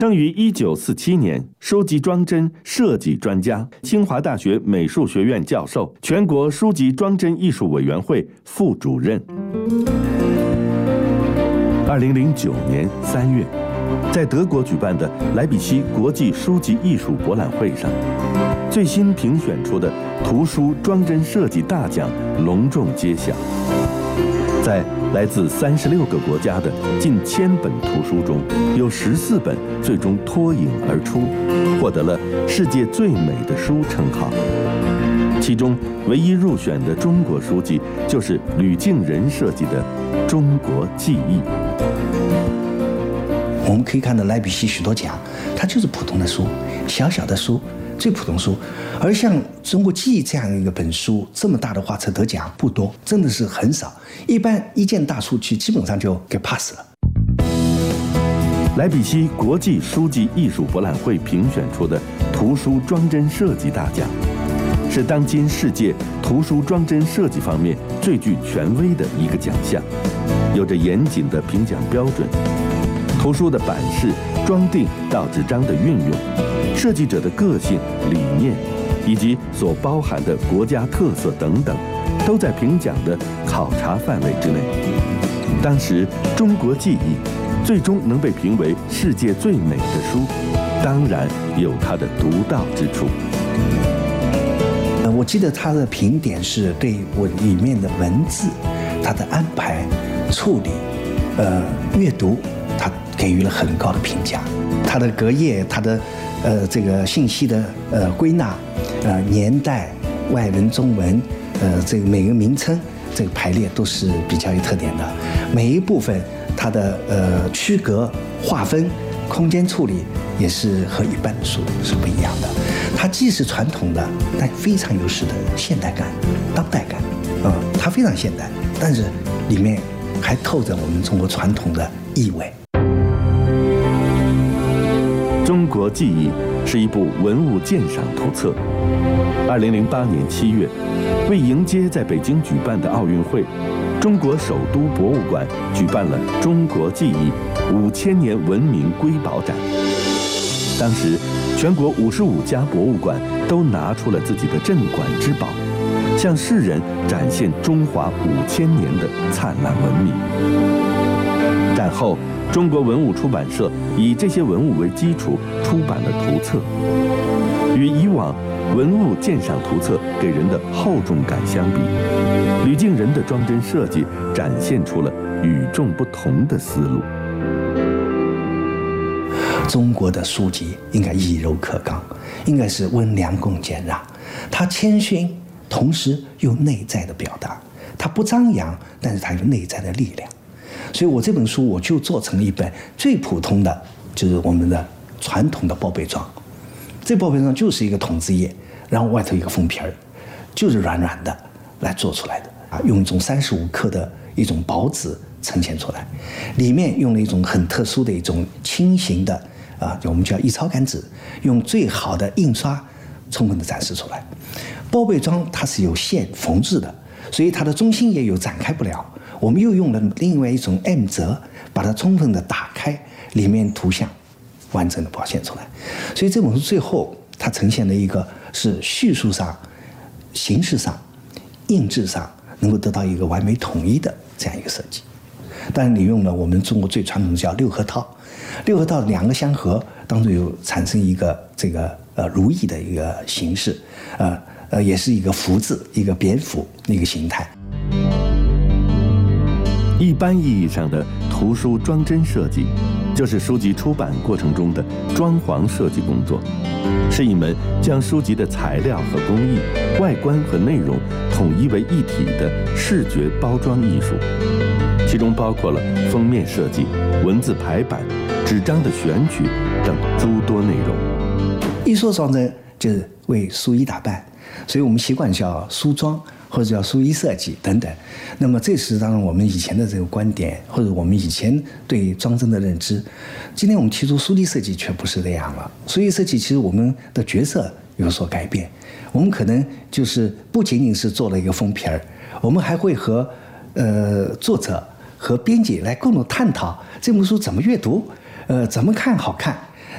生于1947年，书籍装帧设计专家，清华大学美术学院教授，全国书籍装帧艺术委员会副主任。2009年3月，在德国举办的莱比锡国际书籍艺术博览会上，最新评选出的图书装帧设计大奖隆重揭晓。在来自36个国家的近1000本图书中，有14本最终脱颖而出，获得了世界最美的书称号。其中唯一入选的中国书籍就是吕敬人设计的《中国记忆》。 我们可以看到莱比锡许多奖，它就是普通的书，小小的书，最普通书。而像《中国记忆》这样一个本书，这么大的画册得奖不多，真的是很少。一般一件大书去，基本上就给 pass 了。 莱比锡国际书籍艺术博览会评选出的图书装帧设计大奖，是当今世界图书装帧设计方面最具权威的一个奖项，有着严谨的评奖标准。图书的版式、装订到纸张的运用，设计者的个性、理念，以及所包含的国家特色等等，都在评奖的考察范围之内。当时，《中国记忆》最终能被评为世界最美的书，当然有它的独到之处。 我记得他的评点是对我里面的文字、它的安排、处理、阅读，他给予了很高的评价。它的隔页，它的这个信息的归纳，年代、外文、中文，这个每个名称这个排列都是比较有特点的。每一部分它的区隔、划分、空间处理也是和一般的书是不一样的。它既是传统的，但非常有势的现代感、当代感。它非常现代，但是里面还透着我们中国传统的意味。 中国记忆是一部文物鉴赏图册。2008年7月，为迎接在北京举办的奥运会，中国首都博物馆举办了中国记忆5000年文明瑰宝展。当时，全国55家博物馆都拿出了自己的镇馆之宝，向世人展现中华5000年的灿烂文明。战后，中国文物出版社以这些文物为基础出版了图册。与以往文物鉴赏图册给人的厚重感相比，吕敬人的装帧设计展现出了与众不同的思路。 中国的书籍应该以柔克刚，应该是温良恭俭让。它谦逊，同时有内在的表达。它不张扬，但是它有内在的力量。所以我这本书我就做成了一本最普通的，就是我们的传统的报备装。这报备装就是一个筒子页，然后外头一个封皮儿，就是软软的来做出来的啊，用一种35克的一种薄纸呈现出来，里面用了一种很特殊的一种轻型的我们叫易超感纸，用最好的印刷充分的展示出来。包被装它是有线缝制的，所以它的中心也有展开不了，我们又用了另外一种 M 折，把它充分的打开，里面图像完整的表现出来。所以这本书最后它呈现了一个是叙述上、形式上、印制上能够得到一个完美统一的这样一个设计。当然，你用了我们中国最传统的叫6合套，6合套2个相合，当中有产生一个这个如意的一个形式，也是一个福字，一个蝙蝠一个形态。 一般意义上的图书装帧设计，就是书籍出版过程中的装潢设计工作，是一门将书籍的材料和工艺、外观和内容统一为一体的视觉包装艺术，其中包括了封面设计、文字排版、纸张的选取等诸多内容。 艺术装帧就是为书衣打扮，所以我们习惯叫书装或者叫书衣设计等等。那么这是当然我们以前的这个观点，或者我们以前对装帧的认知。今天我们提出书衣设计却不是这样了。书衣设计其实我们的角色有所改变，我们可能就是不仅仅是做了一个封皮儿，我们还会和作者和编辑来共同探讨这本书怎么阅读，怎么看好看。